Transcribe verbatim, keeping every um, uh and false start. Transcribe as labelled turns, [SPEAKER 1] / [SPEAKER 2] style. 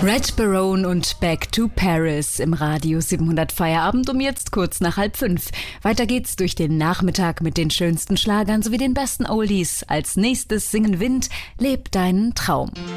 [SPEAKER 1] Red Barone und Back to Paris im Radio siebenhundert Feierabend um jetzt kurz nach halb fünf. Weiter geht's durch den Nachmittag mit den schönsten Schlagern sowie den besten Oldies. Als nächstes singen Wind, leb deinen Traum.